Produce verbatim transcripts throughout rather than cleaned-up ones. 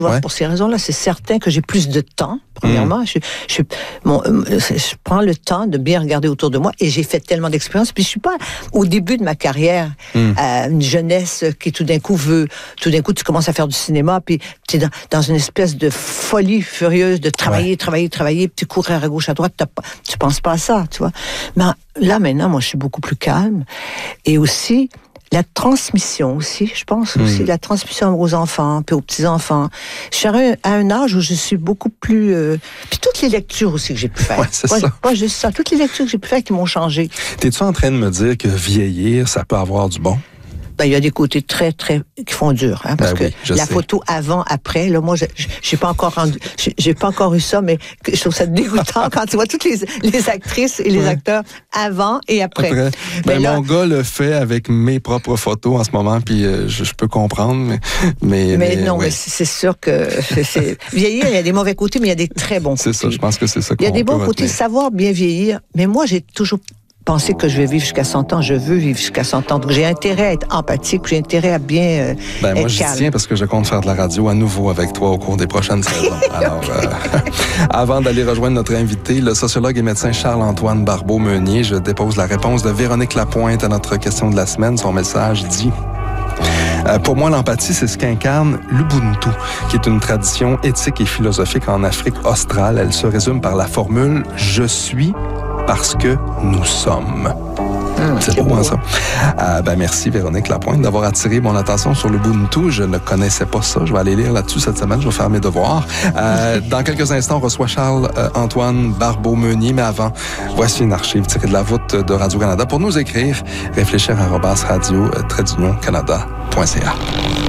Ouais. Pour ces raisons-là, c'est certain que j'ai plus de temps, premièrement. Mmh. Je, je, mon, je prends le temps de bien regarder autour de moi et j'ai fait tellement d'expériences. Puis je suis pas au début de ma carrière, mmh. euh, une jeunesse qui tout d'un coup veut, tout d'un coup tu commences à faire du cinéma, puis tu es dans, dans une espèce de folie furieuse de travailler, ouais. travailler, travailler, puis tu cours à gauche, à droite, t'as pas, tu penses pas à ça, tu vois. Mais là, maintenant, moi, je suis beaucoup plus calme. Et aussi, la transmission aussi, je pense mmh. aussi, la transmission aux enfants, puis aux petits-enfants. Je suis à un, à un âge où je suis beaucoup plus... Euh, puis toutes les lectures aussi que j'ai pu faire. Ouais, c'est pas, ça. Pas juste ça. Toutes les lectures que j'ai pu faire qui m'ont changé. T'es-tu en train de me dire que vieillir, ça peut avoir du bon? Ben, il y a des côtés très, très, qui font dur, hein, parce ben oui, que la sais. photo avant, après, là, moi, je, j'ai pas encore rendu, j'ai pas encore eu ça, mais je trouve ça dégoûtant quand tu vois toutes les, les actrices et les ouais. acteurs avant et après. après. Ben, ben là, mon gars le fait avec mes propres photos en ce moment, puis euh, je, je peux comprendre, mais, mais, mais, mais non, ouais. mais c'est sûr que c'est, vieillir, il y a des mauvais côtés, mais il y a des très bons côtés. C'est ça, je pense que c'est ça qu'on Il y a des bons peut côtés, retenir. Savoir bien vieillir, mais moi, j'ai toujours penser que je vais vivre jusqu'à cent ans, je veux vivre jusqu'à cent ans. Donc, j'ai intérêt à être empathique, j'ai intérêt à bien euh, ben, moi, être j'y calme. tiens parce que je compte faire de la radio à nouveau avec toi au cours des prochaines saisons. Alors, euh, avant d'aller rejoindre notre invité, le sociologue et médecin Charles-Antoine Barbeau-Meunier, je dépose la réponse de Véronique Lapointe à notre question de la semaine. Son message dit... Euh, pour moi, l'empathie, c'est ce qu'incarne l'Ubuntu, qui est une tradition éthique et philosophique en Afrique australe. Elle se résume par la formule « Je suis parce que nous sommes ». Mmh, c'est beau, hein, ça? Euh, ben, merci, Véronique Lapointe, d'avoir attiré mon attention sur l'Ubuntu. Je ne connaissais pas ça. Je vais aller lire là-dessus cette semaine. Je vais faire mes devoirs. Euh, dans quelques instants, on reçoit Charles-Antoine Barbeau-Meunier. Mais avant, voici une archive tirée de la voûte de Radio-Canada. Pour nous écrire, réfléchir arobase radio trait d'union canada point c a.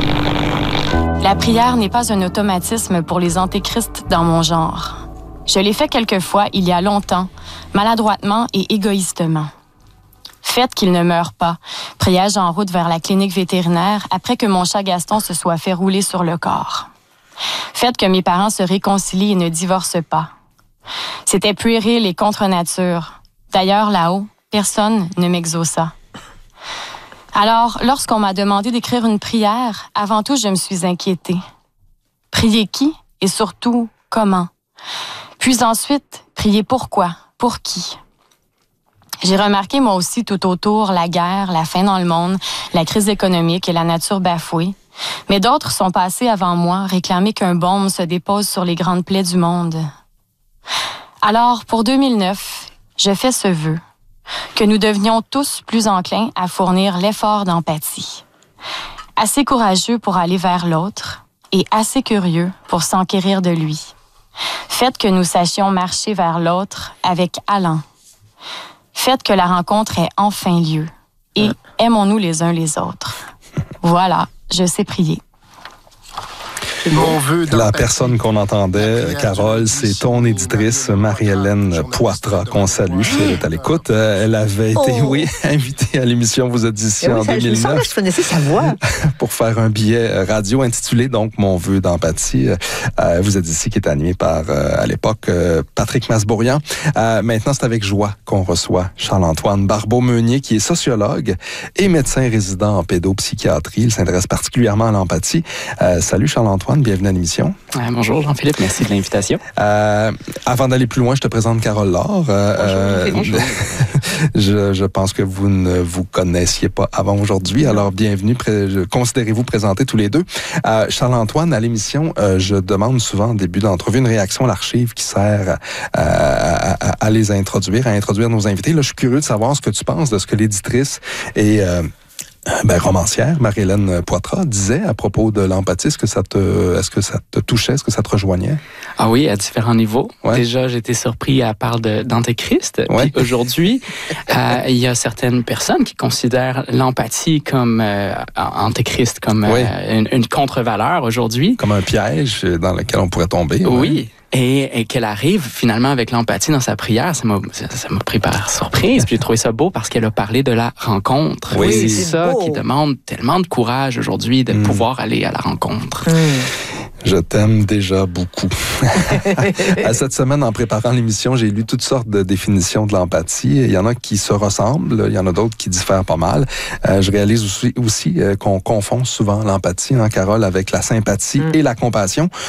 La prière n'est pas un automatisme pour les antéchrists dans mon genre. Je l'ai fait quelquefois il y a longtemps, maladroitement et égoïstement. Faites qu'il ne meure pas, priai-je en route vers la clinique vétérinaire après que mon chat Gaston se soit fait rouler sur le corps. Faites que mes parents se réconcilient et ne divorcent pas. C'était puéril et contre nature. D'ailleurs, là-haut, personne ne m'exauça. Alors, lorsqu'on m'a demandé d'écrire une prière, avant tout, je me suis inquiétée. Prier qui et surtout comment? Puis ensuite, prier pourquoi? Pour qui? J'ai remarqué moi aussi tout autour la guerre, la faim dans le monde, la crise économique et la nature bafouée. Mais d'autres sont passés avant moi, réclamer qu'un baume se dépose sur les grandes plaies du monde. Alors, pour deux mille neuf, je fais ce vœu, que nous devenions tous plus enclins à fournir l'effort d'empathie. Assez courageux pour aller vers l'autre et assez curieux pour s'enquérir de lui. Faites que nous sachions marcher vers l'autre avec allant. Faites que la rencontre ait enfin lieu et aimons-nous les uns les autres. Voilà, je sais prier. Mon vœu la personne qu'on entendait, Carole, c'est ton éditrice Marie-Hélène Poitras, qu'on salue, si elle est à l'écoute. Elle avait été, oh. oui, invitée à l'émission Vous êtes ici oui, en ça, deux mille neuf. Je, je connaissais sa voix. Pour faire un billet radio intitulé donc Mon vœu d'empathie. Euh, vous êtes ici, qui est animé par, euh, à l'époque, euh, Patrick Masbourian. Euh, maintenant, c'est avec joie qu'on reçoit Charles-Antoine Barbeau-Meunier, qui est sociologue et médecin résident en pédopsychiatrie. Il s'intéresse particulièrement à l'empathie. Euh, salut Charles-Antoine. Bienvenue à l'émission. Euh, bonjour Jean-Philippe, merci de l'invitation. Euh, avant d'aller plus loin, je te présente Carole Laure. Euh, bonjour. Euh, je, je pense que vous ne vous connaissiez pas avant aujourd'hui, alors bienvenue. Pré- considérez-vous présenter tous les deux. Euh, Charles-Antoine, à l'émission, euh, je demande souvent en début d'entrevue une réaction à l'archive qui sert euh, à, à, à les introduire, à introduire nos invités. Là, je suis curieux de savoir ce que tu penses de ce que l'éditrice et euh, Ben, romancière, Marie-Hélène Poitras, disait à propos de l'empathie. Est-ce que ça te, est-ce que ça te touchait? Est-ce que ça te rejoignait? Ah oui, à différents niveaux. Ouais. Déjà, j'étais surpris à parler de, d'Antéchrist. Ouais. Puis aujourd'hui, euh, il y a certaines personnes qui considèrent l'empathie comme euh, Antéchrist, comme ouais. euh, une, une contre-valeur aujourd'hui. Comme un piège dans lequel on pourrait tomber. Oui. Ouais. Et, et qu'elle arrive finalement avec l'empathie dans sa prière, ça m'a, ça, ça m'a pris par surprise. Puis j'ai trouvé ça beau parce qu'elle a parlé de la rencontre. Oui, c'est, c'est ça beau. Qui demande tellement de courage aujourd'hui de mmh. pouvoir aller à la rencontre. Mmh. Je t'aime déjà beaucoup. Cette semaine, en préparant l'émission, j'ai lu toutes sortes de définitions de l'empathie. Il y en a qui se ressemblent, il y en a d'autres qui diffèrent pas mal. Euh, je réalise aussi, aussi euh, qu'on confond souvent l'empathie, hein, Carole, avec la sympathie mmh. et la compassion.